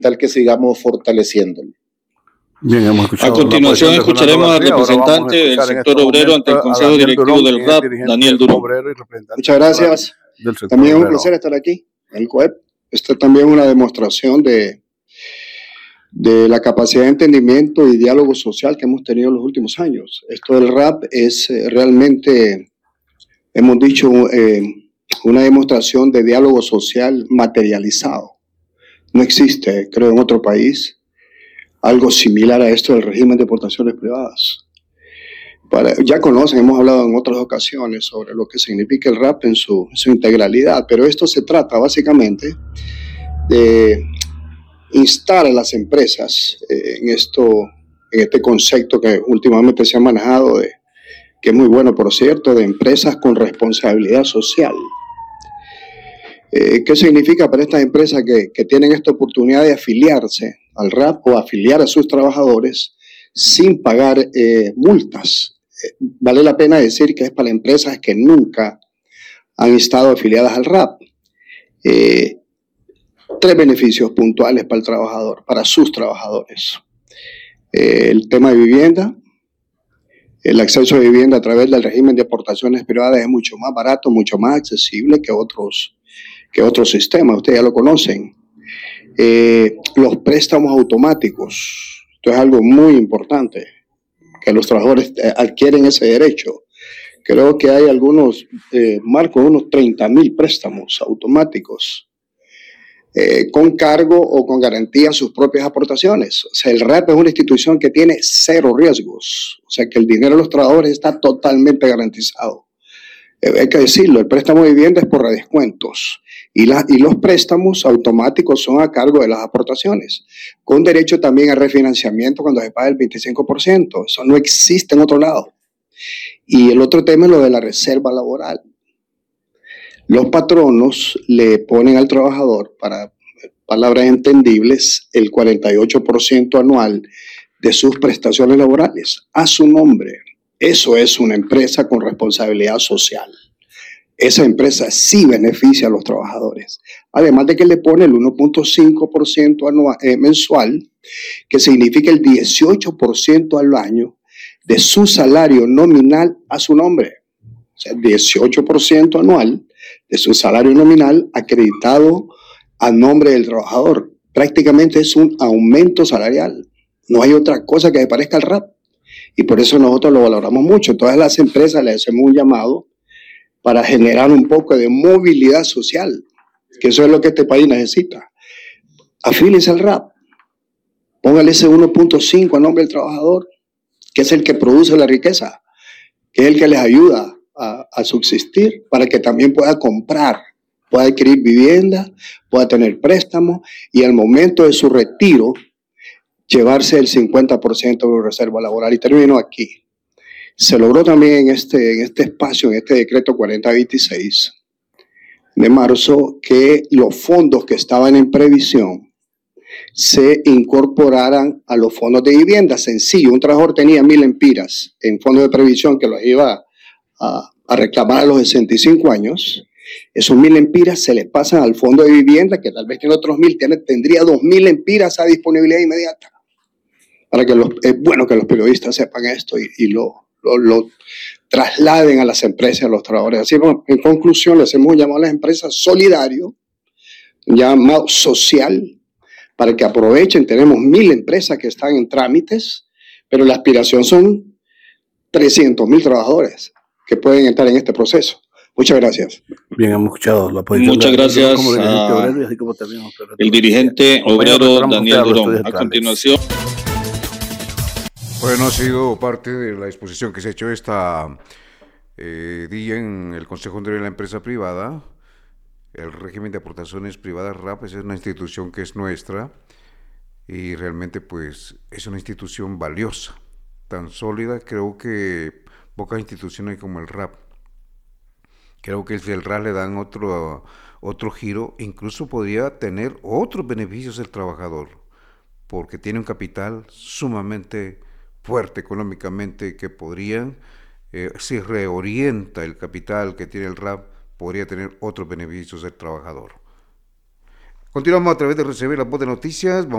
tal que sigamos fortaleciéndolo. Bien, hemos escuchado. A continuación escucharemos al representante del sector obrero ante el Consejo Directivo del RAP, Daniel Durón. Muchas gracias. También es un placer estar aquí en el COEP. Esta también es una demostración de la capacidad de entendimiento y diálogo social que hemos tenido en los últimos años. Esto del RAP es realmente, hemos dicho, una demostración de diálogo social materializado. No existe, creo, en otro país algo similar a esto del régimen de aportaciones privadas. Ya conocen, hemos hablado en otras ocasiones sobre lo que significa el RAP en su integralidad, pero esto se trata básicamente de instar a las empresas en este concepto que últimamente se ha manejado, que es muy bueno, por cierto, de empresas con responsabilidad social. ¿Qué significa para estas empresas que tienen esta oportunidad de afiliarse al RAP o afiliar a sus trabajadores sin pagar multas? Vale la pena decir que es para empresas que nunca han estado afiliadas al RAP. Tres beneficios puntuales para el trabajador, para sus trabajadores. El tema de vivienda. El acceso a vivienda a través del régimen de aportaciones privadas es mucho más barato, mucho más accesible que otros sistemas. Ustedes ya lo conocen. Los préstamos automáticos. Esto es algo muy importante, que los trabajadores adquieren ese derecho. Creo que hay algunos, Marco, unos 30,000 préstamos automáticos con cargo o con garantía a sus propias aportaciones. O sea, el RAP es una institución que tiene cero riesgos. O sea, que el dinero de los trabajadores está totalmente garantizado. Hay que decirlo, el préstamo de vivienda es por redescuentos y los préstamos automáticos son a cargo de las aportaciones, con derecho también a refinanciamiento cuando se paga el 25%. Eso no existe en otro lado. Y el otro tema es lo de la reserva laboral. Los patronos le ponen al trabajador, para palabras entendibles, el 48% anual de sus prestaciones laborales a su nombre. Eso es una empresa con responsabilidad social. Esa empresa sí beneficia a los trabajadores. Además de que le pone el 1.5% mensual, que significa el 18% al año de su salario nominal a su nombre. O sea, 18% anual de su salario nominal acreditado a nombre del trabajador. Prácticamente es un aumento salarial. No hay otra cosa que se parezca al RAP. Y por eso nosotros lo valoramos mucho. Todas las empresas les hacemos un llamado para generar un poco de movilidad social, que eso es lo que este país necesita. Afíliese al RAP. Póngale ese 1.5 a nombre del trabajador, que es el que produce la riqueza, que es el que les ayuda a subsistir para que también pueda comprar, pueda adquirir vivienda, pueda tener préstamos y al momento de su retiro llevarse el 50% de reserva laboral. Y termino aquí. Se logró también en este espacio, en este decreto 4026 de marzo, que los fondos que estaban en previsión se incorporaran a los fondos de vivienda. Sencillo, un trabajador tenía 1,000 empiras en fondos de previsión que los iba a reclamar a los 65 años. Esos 1,000 empiras se le pasan al fondo de vivienda, que tal vez tiene otros 1,000, tendría 2,000 empiras a disponibilidad inmediata. Para que es bueno que los periodistas sepan esto y lo trasladen a las empresas, a los trabajadores. Así, bueno, en conclusión, le hacemos un llamado a las empresas solidario, un llamado social, para que aprovechen. Tenemos 1,000 empresas que están en trámites, pero la aspiración son 300,000 trabajadores que pueden entrar en este proceso. Muchas gracias. Bien, hemos escuchado la posición. Muchas gracias el dirigente obrero Daniel Durón. A continuación. Bueno, ha sido parte de la exposición que se ha hecho esta día en el Consejo de la Empresa Privada. El régimen de aportaciones privadas RAP es una institución que es nuestra y realmente pues es una institución valiosa, tan sólida. Creo que pocas instituciones como el RAP. Creo que el RAP le dan otro giro, incluso podría tener otros beneficios el trabajador, porque tiene un capital sumamente fuerte económicamente que podrían, si reorienta el capital que tiene el RAP, podría tener otros beneficios del trabajador. Continuamos a través de recibir la voz de noticias.